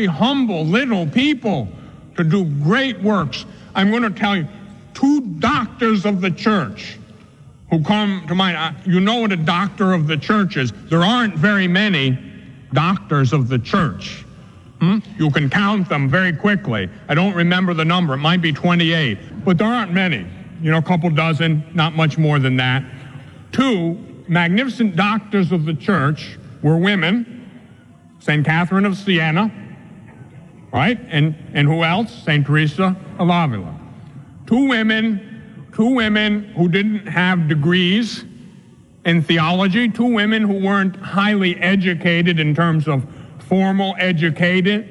very humble little people to do great works. I'm going to tell you, 2 doctors of the church who come to mind. You know what a doctor of the church is. There aren't very many doctors of the church. You can count them very quickly. I don't remember the number. It might be 28, but there aren't many. A couple dozen, not much more than that. 2 magnificent doctors of the church were women. St. Catherine of Siena, right? And who else? St. Teresa of Avila. 2 women who didn't have degrees in theology, 2 women who weren't highly educated in terms of formal education,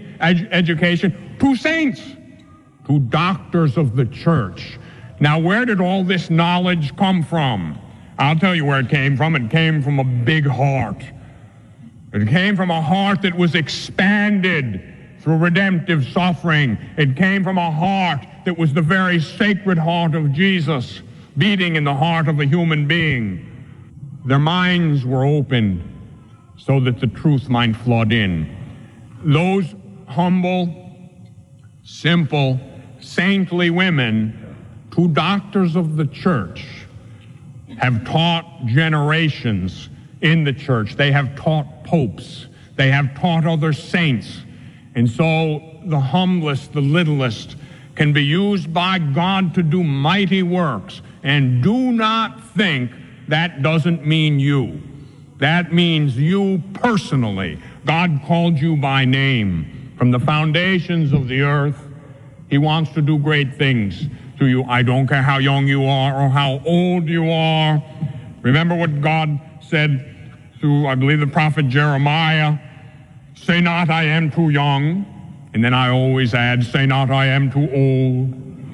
2 saints, 2 doctors of the church. Now, where did all this knowledge come from? I'll tell you where it came from. It came from a big heart. It came from a heart that was expanded through redemptive suffering. It came from a heart that was the very sacred heart of Jesus, beating in the heart of a human being. Their minds were opened so that the truth might flood in. Those humble, simple, saintly women, 2 doctors of the church, have taught generations in the church. They have taught popes. They have taught other saints. And so the humblest, the littlest, can be used by God to do mighty works. And do not think that doesn't mean you. That means you personally. God called you by name. From the foundations of the earth, He wants to do great things to you. I don't care how young you are or how old you are. Remember what God said through, I believe, the prophet Jeremiah. Say not, I am too young. And then I always add, say not, I am too old.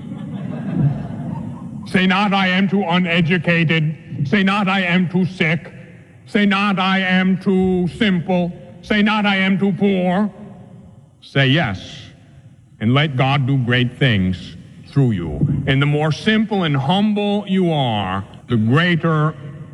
Say not, I am too uneducated. Say not, I am too sick. Say not, I am too simple. Say not, I am too poor. Say yes, and let God do great things through you. And the more simple and humble you are, the greater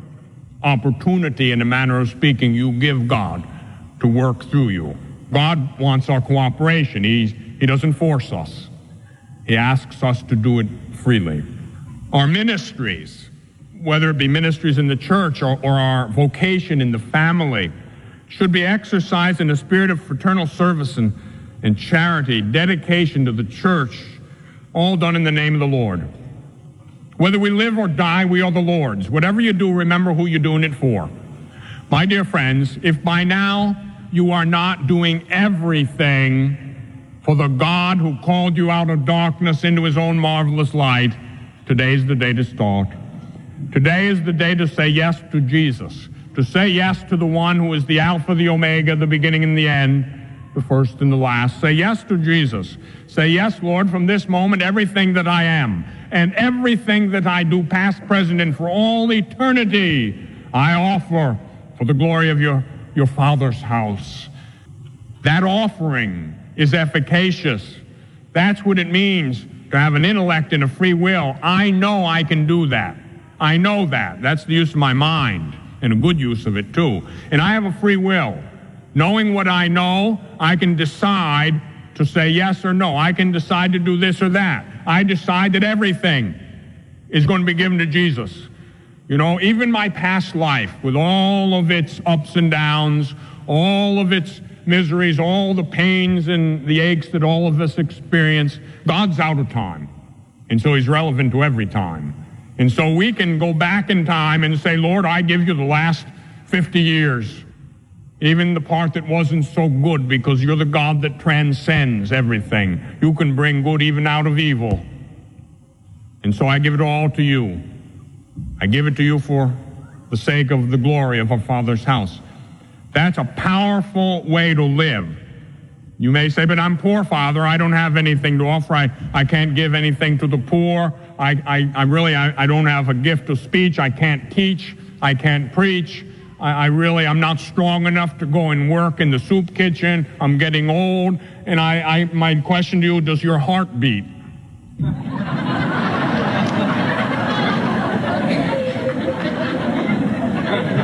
opportunity, in a manner of speaking, you give God to work through you. God wants our cooperation. He doesn't force us. He asks us to do it freely. Our ministries, whether it be ministries in the church or our vocation in the family, should be exercised in a spirit of fraternal service and charity, dedication to the church, all done in the name of the Lord. Whether we live or die, we are the Lord's. Whatever you do, remember who you're doing it for. My dear friends, if by now you are not doing everything for the God who called you out of darkness into His own marvelous light, today's the day to start. Today is the day to say yes to Jesus, to say yes to the one who is the Alpha, the Omega, the beginning and the end, the first and the last. Say yes to Jesus. Say, yes, Lord, from this moment, everything that I am and everything that I do, past, present, and for all eternity, I offer for the glory of your Father's house. That offering is efficacious. That's what it means to have an intellect and a free will. I know I can do that. I know that. That's the use of my mind, and a good use of it, too. And I have a free will. Knowing what I know, I can decide to say yes or no. I can decide to do this or that. I decide that everything is going to be given to Jesus. You know, even my past life, with all of its ups and downs, all of its miseries, all the pains and the aches that all of us experience, God's out of time. And so He's relevant to every time. And so we can go back in time and say, Lord, I give you the last 50 years. Even the part that wasn't so good, because you're the God that transcends everything. You can bring good even out of evil. And so I give it all to you. I give it to you for the sake of the glory of our Father's house. That's a powerful way to live. You may say, but I'm poor, Father. I don't have anything to offer. I can't give anything to the poor. I don't have a gift of speech. I can't teach. I can't preach. I'm not strong enough to go and work in the soup kitchen. I'm getting old. And my question to you, does your heart beat?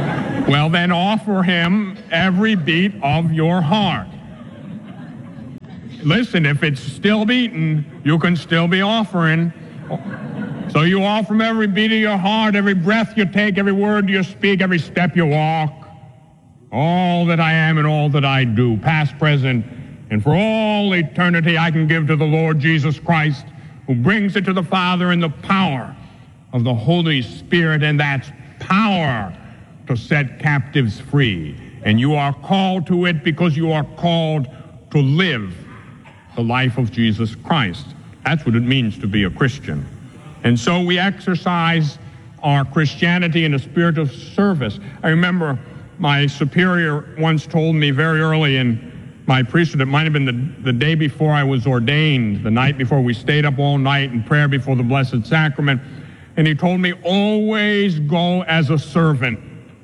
Well, then offer Him every beat of your heart. Listen, if it's still beating, you can still be offering. So you offer from every beat of your heart, every breath you take, every word you speak, every step you walk. All that I am and all that I do, past, present, and for all eternity, I can give to the Lord Jesus Christ, who brings it to the Father in the power of the Holy Spirit, and that's power to set captives free. And you are called to it because you are called to live the life of Jesus Christ. That's what it means to be a Christian. And so we exercise our Christianity in a spirit of service. I remember my superior once told me very early in my priesthood, it might have been the day before I was ordained, the night before we stayed up all night in prayer before the Blessed Sacrament, and he told me, always go as a servant.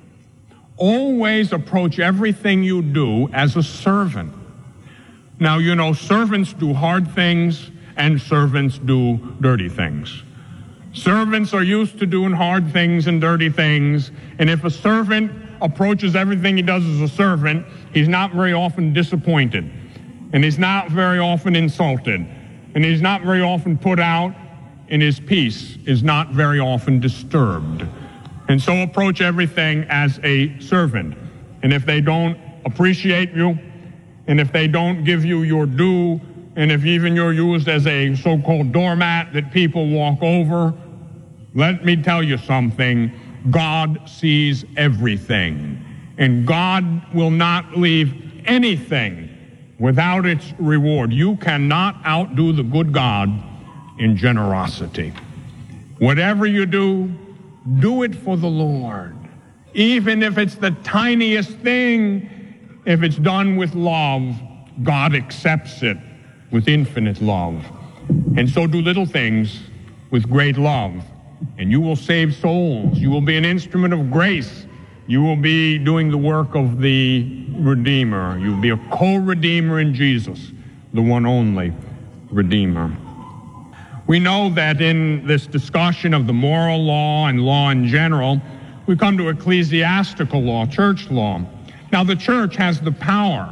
Always approach everything you do as a servant. Now, you know, servants do hard things and servants do dirty things. Servants are used to doing hard things and dirty things, and if a servant approaches everything he does as a servant, he's not very often disappointed, and he's not very often insulted, and he's not very often put out, and his peace is not very often disturbed. And so approach everything as a servant. And if they don't appreciate you, and if they don't give you your due, and if even you're used as a so-called doormat that people walk over, let me tell you something. God sees everything, and God will not leave anything without its reward. You cannot outdo the good God in generosity. Whatever you do, do it for the Lord. Even if it's the tiniest thing, if it's done with love, God accepts it with infinite love. And so do little things with great love, and you will save souls. You will be an instrument of grace. You will be doing the work of the Redeemer. You will be a co-redeemer in Jesus, the one only Redeemer. We know that in this discussion of the moral law and law in general, we come to ecclesiastical law, church law. Now, the church has the power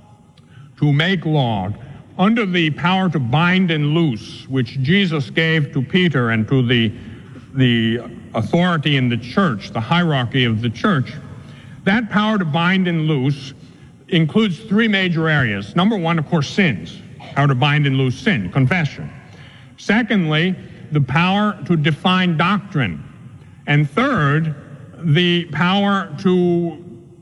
to make law under the power to bind and loose, which Jesus gave to Peter and to the authority in the church, the hierarchy of the church. That power to bind and loose includes three major areas. Number one, of course, sins. Power to bind and loose sin, confession. Secondly, the power to define doctrine. And third, the power to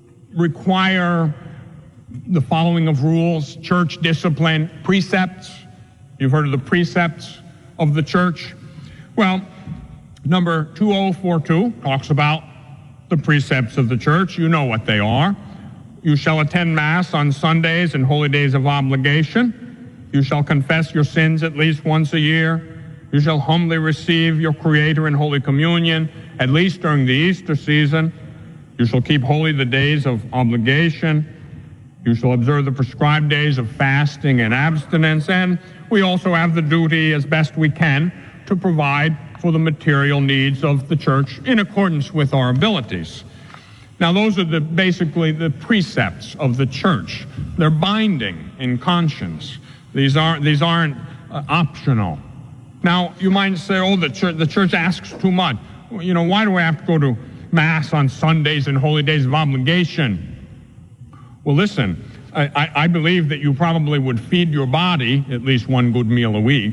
require the following of rules, church discipline, precepts. You've heard of the precepts of the church. Well, number 2042 talks about the precepts of the church. You know what they are. You shall attend Mass on Sundays and holy days of obligation. You shall confess your sins at least once a year. You shall humbly receive your Creator in Holy Communion, at least during the Easter season. You shall keep holy the days of obligation. You shall observe the prescribed days of fasting and abstinence. And we also have the duty, as best we can, to provide for the material needs of the church in accordance with our abilities. Now, those are basically the precepts of the church. They're binding in conscience. These aren't optional. Now, you might say, oh, the church asks too much. You know, why do I have to go to Mass on Sundays and holy days of obligation? Well, listen, I believe that you probably would feed your body at least one good meal a week.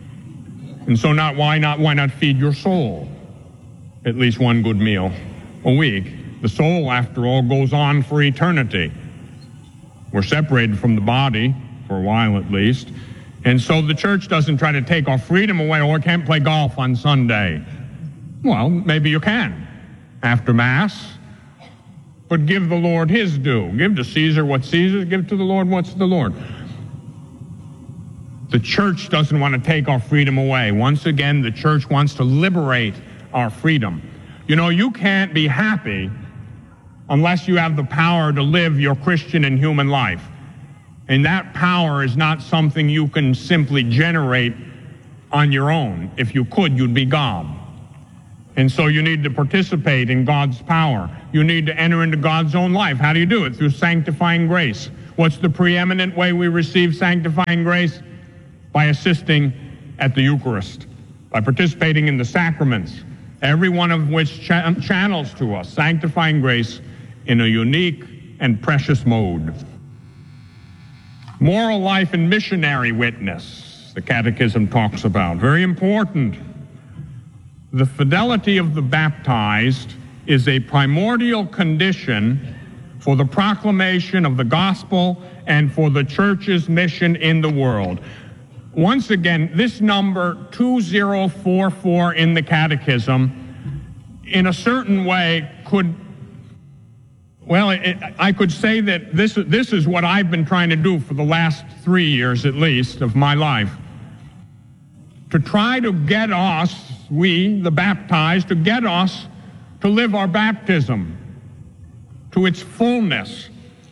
And so why not feed your soul at least one good meal a week? The soul, after all, goes on for eternity. We're separated from the body, for a while at least. And so the church doesn't try to take our freedom away. Oh, I can't play golf on Sunday. Well, maybe you can after Mass. But give the Lord his due. Give to Caesar what's Caesar's, give to the Lord what's the Lord. The church doesn't want to take our freedom away. Once again, the church wants to liberate our freedom. You know, you can't be happy unless you have the power to live your Christian and human life. And that power is not something you can simply generate on your own. If you could, you'd be God. And so you need to participate in God's power. You need to enter into God's own life. How do you do it? Through sanctifying grace. What's the preeminent way we receive sanctifying grace? By assisting at the Eucharist, by participating in the sacraments, every one of which channels to us sanctifying grace in a unique and precious mode. Moral life and missionary witness, the Catechism talks about. Very important. The fidelity of the baptized is a primordial condition for the proclamation of the gospel and for the church's mission in the world. Once again, this number 2044 in the Catechism, in a certain way, I could say that this is what I've been trying to do for the last 3 years at least of my life. To try to get us, we, the baptized, to get us to live our baptism to its fullness.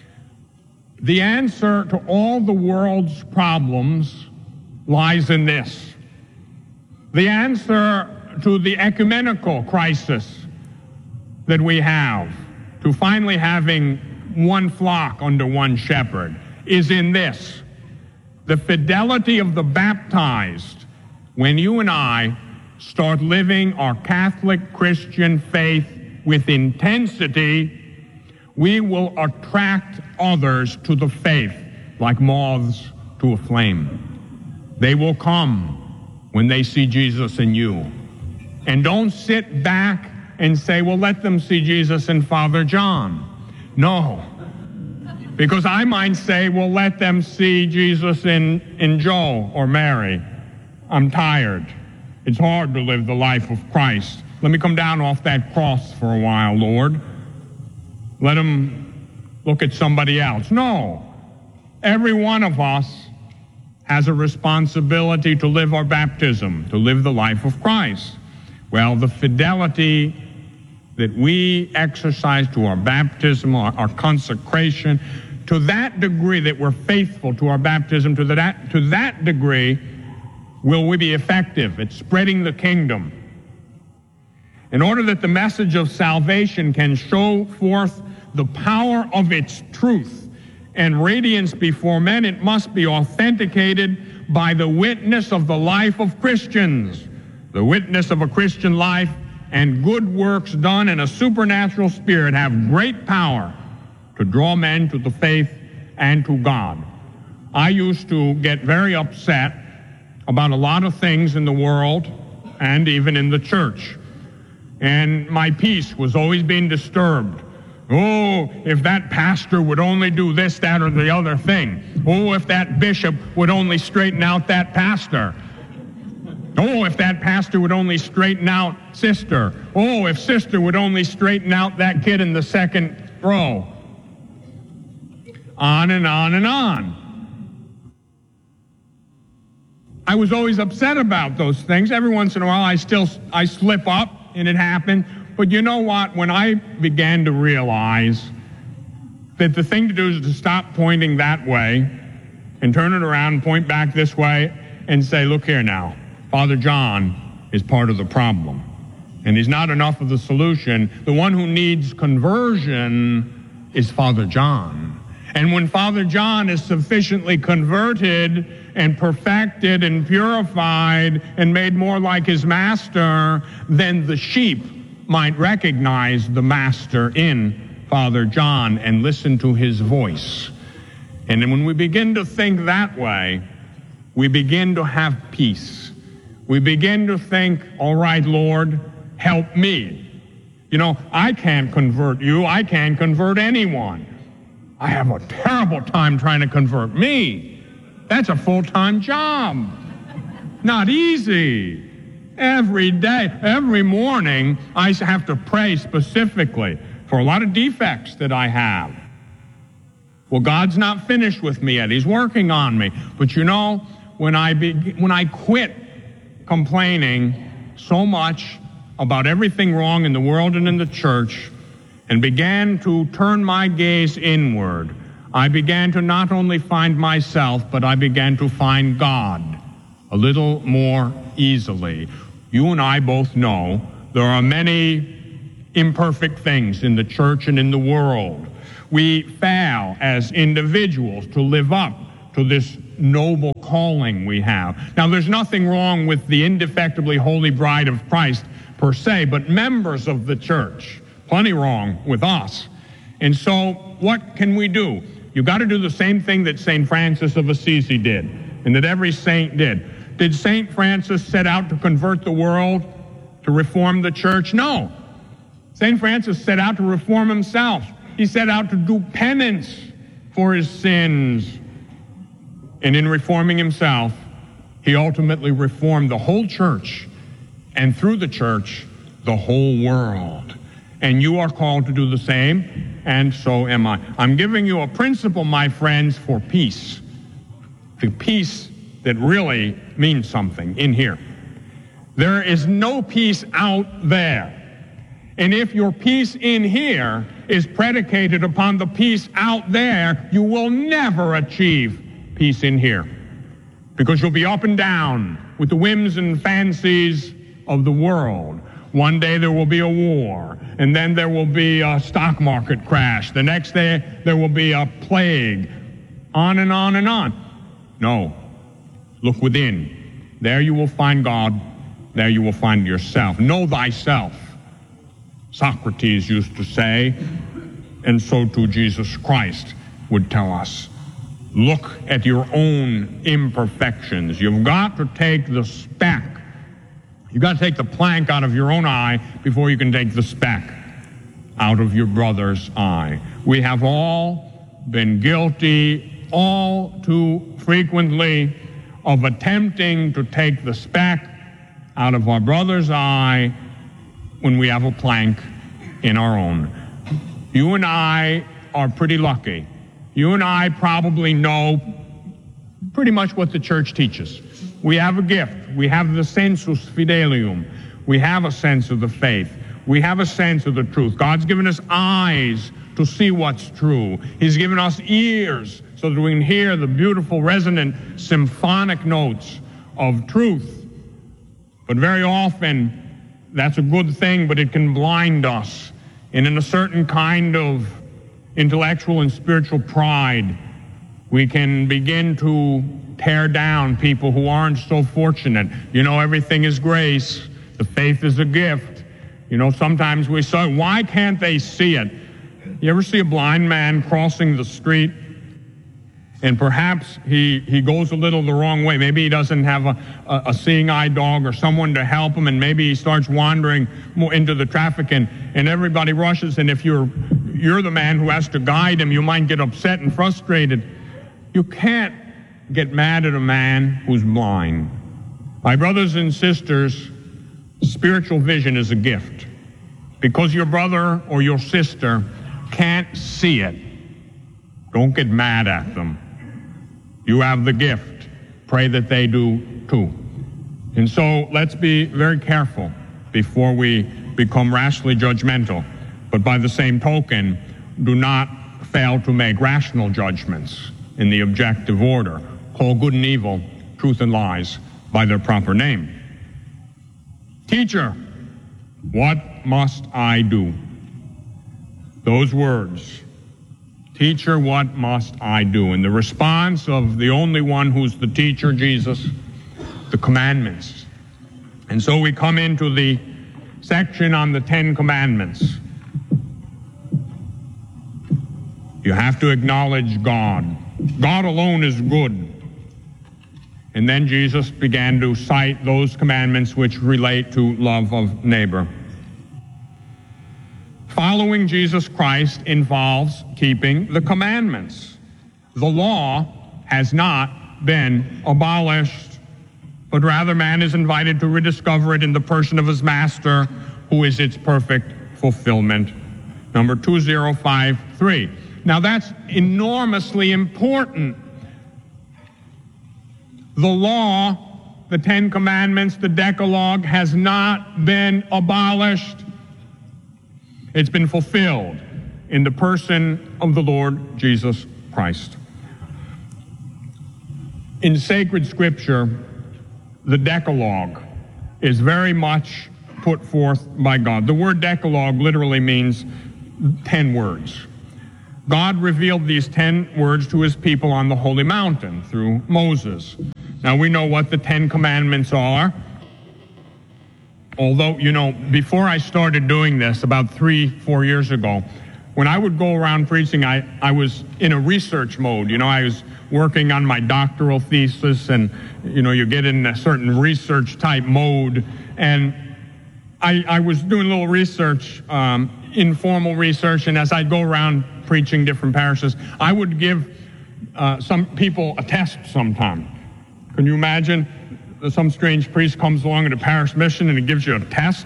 The answer to all the world's problems lies in this. The answer to the ecumenical crisis that we have, to finally having one flock under one shepherd, is in this: the fidelity of the baptized. When you and I start living our Catholic Christian faith with intensity, we will attract others to the faith like moths to a flame. They will come when they see Jesus in you. And don't sit back and say, well, let them see Jesus in Father John. No. Because I might say, well, let them see Jesus in Joe or Mary. I'm tired. It's hard to live the life of Christ. Let me come down off that cross for a while, Lord. Let them look at somebody else. No. Every one of us has a responsibility to live our baptism, to live the life of Christ. Well, the fidelity that we exercise to our baptism, our consecration, to that degree that we're faithful to our baptism, to that degree will we be effective at spreading the kingdom. In order that the message of salvation can show forth the power of its truth and radiance before men, it must be authenticated by the witness of the life of Christians. The witness of a Christian life and good works done in a supernatural spirit have great power to draw men to the faith and to God. I used to get very upset about a lot of things in the world and even in the church. And my peace was always being disturbed. Oh, if that pastor would only do this, that, or the other thing. Oh, if that bishop would only straighten out that pastor. Oh, if that pastor would only straighten out sister. Oh, if sister would only straighten out that kid in the second row. On and on and on. I was always upset about those things. Every once in a while I slip up and it happened. But you know what? When I began to realize that the thing to do is to stop pointing that way and turn it around and point back this way and say, look here now, Father John is part of the problem. And he's not enough of the solution. The one who needs conversion is Father John. And when Father John is sufficiently converted and perfected and purified and made more like his master, then the sheep might recognize the master in Father John and listen to his voice. And then when we begin to think that way, we begin to have peace. We begin to think, all right, Lord, help me. You know, I can't convert you. I can't convert anyone. I have a terrible time trying to convert me. That's a full-time job. Not easy. Every day, every morning, I have to pray specifically for a lot of defects that I have. Well, God's not finished with me yet. He's working on me. But you know, when I quit complaining so much about everything wrong in the world and in the church and began to turn my gaze inward, I began to not only find myself, but I began to find God a little more easily. You and I both know there are many imperfect things in the church and in the world. we fail as individuals to live up to this noble calling we have. Now, there's nothing wrong with the indefectibly holy bride of Christ per se, but members of the church, plenty wrong with us. And so what can we do? You've got to do the same thing that St. Francis of Assisi did, and that every saint did. Did St. Francis set out to convert the world, to reform the church? No. St. Francis set out to reform himself. He set out to do penance for his sins. And in reforming himself, he ultimately reformed the whole church, and through the church, the whole world. And you are called to do the same, and so am I. I'm giving you a principle, my friends, for peace. The peace that really means something in here. There is no peace out there. And if your peace in here is predicated upon the peace out there, you will never achieve peace in here. Because you'll be up and down with the whims and fancies of the world. One day there will be a war, and then there will be a stock market crash. The next day there will be a plague. On and on and on. No. Look within. There you will find God. There you will find yourself. Know thyself, Socrates used to say, and so too Jesus Christ would tell us. Look at your own imperfections. You've got to take the speck. You've got to take the plank out of your own eye before you can take the speck out of your brother's eye. We have all been guilty all too frequently of attempting to take the speck out of our brother's eye when we have a plank in our own. You and I are pretty lucky. You and I probably know pretty much what the church teaches. We have a gift. We have the sensus fidelium. We have a sense of the faith. We have a sense of the truth. God's given us eyes to see what's true. He's given us ears so that we can hear the beautiful, resonant, symphonic notes of truth. But very often, that's a good thing, but it can blind us. And in a certain kind of intellectual and spiritual pride, we can begin to tear down people who aren't so fortunate. You know, everything is grace. The faith is a gift. You know, sometimes we say, why can't they see it? You ever see a blind man crossing the street? And perhaps he goes a little the wrong way. Maybe he doesn't have a seeing eye dog or someone to help him, and maybe he starts wandering more into the traffic, and everybody rushes. And if you're the man who has to guide him, you might get upset and frustrated. You can't get mad at a man who's blind. My brothers and sisters, spiritual vision is a gift. Because your brother or your sister can't see it, don't get mad at them. You have the gift. Pray that they do too. And so let's be very careful before we become rashly judgmental. But by the same token, do not fail to make rational judgments in the objective order. Call good and evil, truth and lies, by their proper name. Teacher, what must I do? Those words. Teacher, what must I do? And the response of the only one who's the teacher, Jesus, the commandments. And so we come into the section on the 10 Commandments. You have to acknowledge God. God alone is good. And then Jesus began to cite those commandments which relate to love of neighbor. Following Jesus Christ involves keeping the commandments. The law has not been abolished, but rather man is invited to rediscover it in the person of his master, who is its perfect fulfillment. Number 2053. Now that's enormously important. The law, the 10 Commandments, the Decalogue has not been abolished. It's been fulfilled in the person of the Lord Jesus Christ. In sacred scripture, the Decalogue is very much put forth by God. The word Decalogue literally means 10 words. God revealed these 10 words to his people on the holy mountain through Moses. Now we know what the 10 commandments are. Although, before I started doing this about 3-4 years ago, when I would go around preaching, I was in a research mode. I was working on my doctoral thesis, and, you get in a certain research type mode. And I was doing a little research, informal research, and as I'd go around preaching different parishes, I would give some people a test sometime. Can you imagine? Some strange priest comes along at a parish mission and he gives you a test.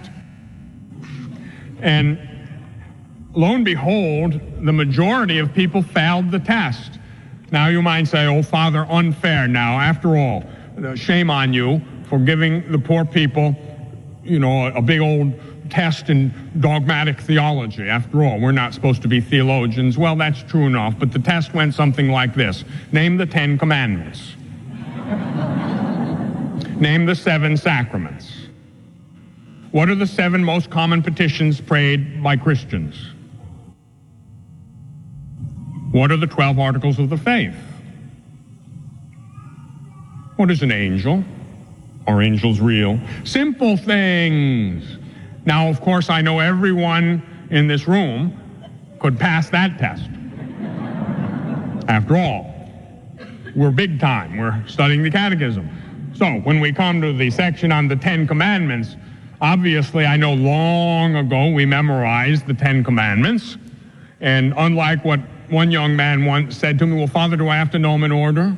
And lo and behold, the majority of people failed the test. Now you might say, oh, Father, unfair now. After all, shame on you for giving the poor people, a big old test in dogmatic theology. After all, we're not supposed to be theologians. Well, that's true enough, but the test went something like this. Name the 10 commandments. Name the 7 sacraments. What are the 7 most common petitions prayed by Christians? What are the 12 articles of the faith? What is an angel? Are angels real? Simple things. Now, of course, I know everyone in this room could pass that test. After all, we're big time. We're studying the catechism. So when we come to the section on the 10 commandments, obviously I know long ago we memorized the 10 commandments. And unlike what one young man once said to me, well, Father, do I have to know them in order?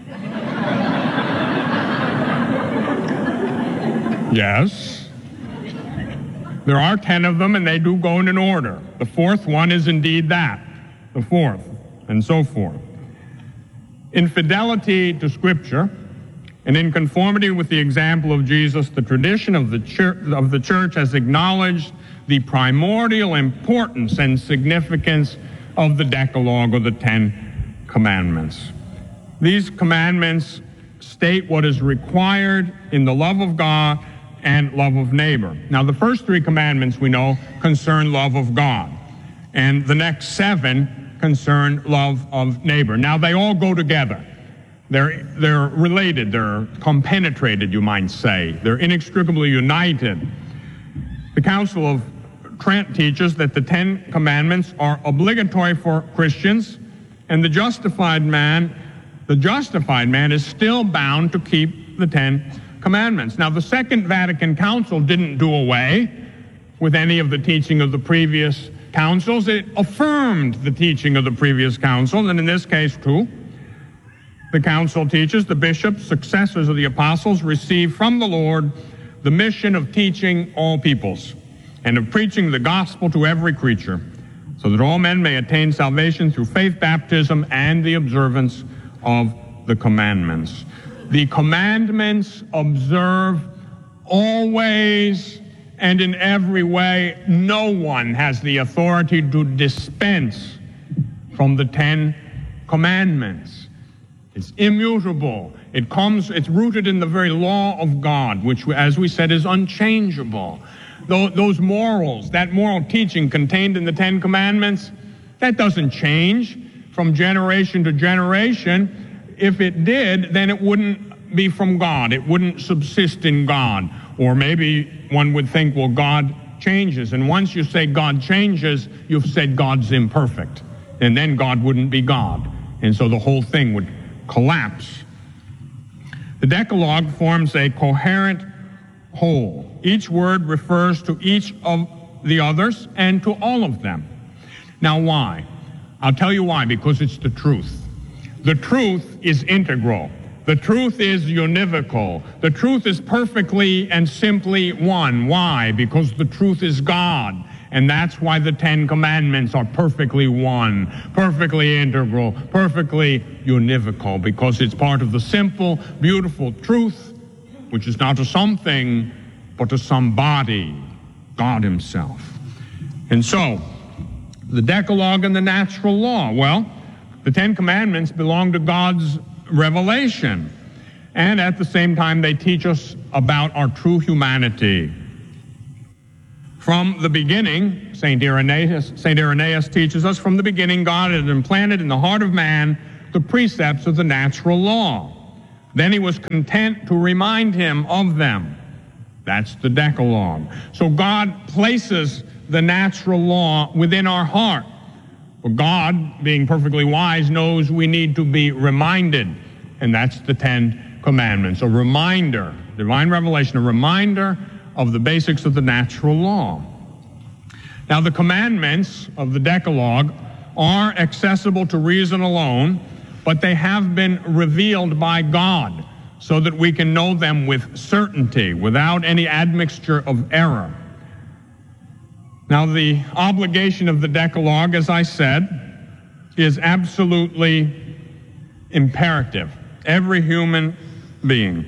Yes. There are 10 of them, and they do go in an order. The 4th one is indeed that, the 4th, and so forth. In fidelity to Scripture, and in conformity with the example of Jesus, the tradition of the church has acknowledged the primordial importance and significance of the Decalogue, or the 10 Commandments. These commandments state what is required in the love of God and love of neighbor. Now, the first 3 commandments we know concern love of God, and the next 7 concern love of neighbor. Now, they all go together. They're related. They're compenetrated, you might say. They're inextricably united. The Council of Trent teaches that the 10 commandments are obligatory for Christians, and the justified man is still bound to keep the 10 commandments. Now, the Second Vatican Council didn't do away with any of the teaching of the previous councils. It affirmed the teaching of the previous council, and in this case, too, the council teaches the bishops, successors of the apostles, receive from the Lord the mission of teaching all peoples and of preaching the gospel to every creature, so that all men may attain salvation through faith, baptism, and the observance of the commandments. The commandments observe always and in every way. No one has the authority to dispense from the 10 commandments. It's immutable. It's rooted in the very law of God, which, as we said, is unchangeable. Those morals, that moral teaching contained in the 10 commandments, that doesn't change from generation to generation. If it did, then it wouldn't be from God. It wouldn't subsist in God. Or maybe one would think, well, God changes. And once you say God changes, you've said God's imperfect. And then God wouldn't be God. And so the whole thing would collapse. The Decalogue forms a coherent whole. Each word refers to each of the others and to all of them. Now, why? I'll tell you why, because it's the truth. The truth is integral. The truth is univocal. The truth is perfectly and simply one. Why? Because the truth is God. And that's why the 10 commandments are perfectly one, perfectly integral, perfectly univocal, because it's part of the simple, beautiful truth, which is not to something, but to somebody, God himself. And so, the Decalogue and the natural law. Well, the 10 commandments belong to God's revelation. And at the same time, they teach us about our true humanity. From the beginning, St. Irenaeus teaches us, from the beginning God had implanted in the heart of man the precepts of the natural law. Then he was content to remind him of them. That's the Decalogue. So God places the natural law within our heart. But God, being perfectly wise, knows we need to be reminded. And that's the Ten Commandments. A reminder, divine revelation, a reminder of the basics of the natural law. Now, the commandments of the Decalogue are accessible to reason alone, but they have been revealed by God so that we can know them with certainty, without any admixture of error. Now, the obligation of the Decalogue, as I said, is absolutely imperative. Every human being.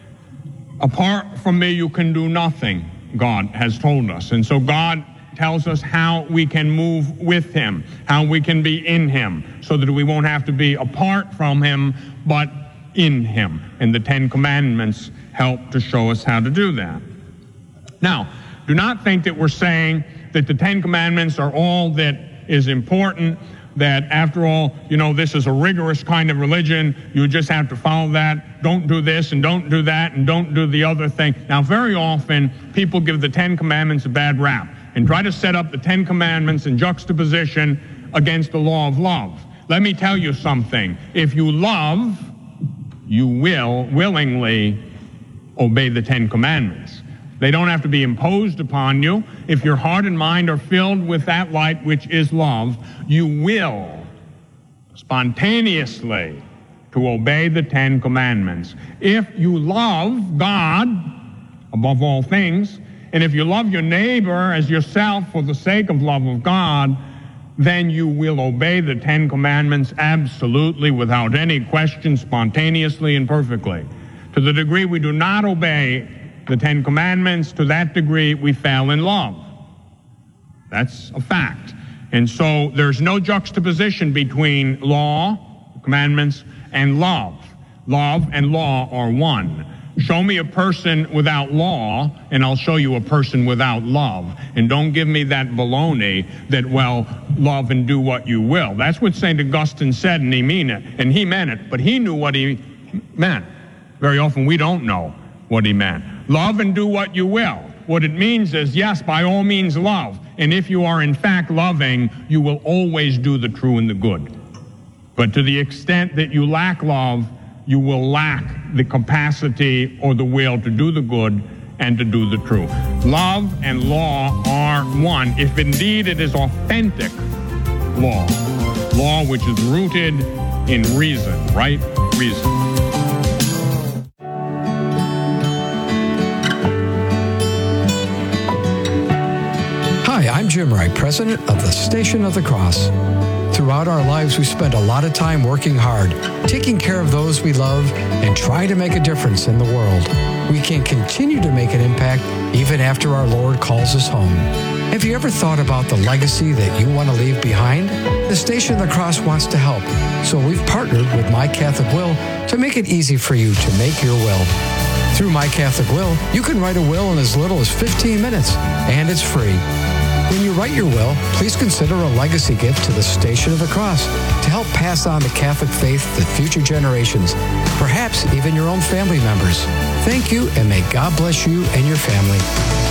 Apart from me, you can do nothing, God has told us. And so God tells us how we can move with him, how we can be in him, so that we won't have to be apart from him, but in him. And the Ten Commandments help to show us how to do that. Now, do not think that we're saying that the Ten Commandments are all that is important, that after all, this is a rigorous kind of religion. You just have to follow that. Don't do this and don't do that and don't do the other thing. Now, very often, people give the Ten Commandments a bad rap and try to set up the Ten Commandments in juxtaposition against the law of love. Let me tell you something. If you love, you will willingly obey the Ten Commandments. They don't have to be imposed upon you. If your heart and mind are filled with that light which is love, you will spontaneously to obey the Ten Commandments. If you love God above all things, and if you love your neighbor as yourself for the sake of love of God, then you will obey the Ten Commandments absolutely, without any question, spontaneously and perfectly. To the degree we do not obey the Ten Commandments, to that degree we fail in love. That's a fact. And so there's no juxtaposition between law, commandments, and love. Love and law are one. Show me a person without law, and I'll show you a person without love. And don't give me that baloney that, love and do what you will. That's what St. Augustine said, and he meant it, but he knew what he meant. Very often we don't know what he meant. Love and do what you will. What it means is, yes, by all means love. And if you are in fact loving, you will always do the true and the good. But to the extent that you lack love, you will lack the capacity or the will to do the good and to do the true. Love and law are one, if indeed it is authentic law. Law which is rooted in reason, right reason. Hi, I'm Jim Wright, president of the Station of the Cross. Throughout our lives, we spend a lot of time working hard, taking care of those we love, and trying to make a difference in the world. We can continue to make an impact even after our Lord calls us home. Have you ever thought about the legacy that you want to leave behind? The Station of the Cross wants to help, so we've partnered with My Catholic Will to make it easy for you to make your will. Through My Catholic Will, you can write a will in as little as 15 minutes, and it's free. When you write your will, please consider a legacy gift to the Station of the Cross to help pass on the Catholic faith to future generations, perhaps even your own family members. Thank you, and may God bless you and your family.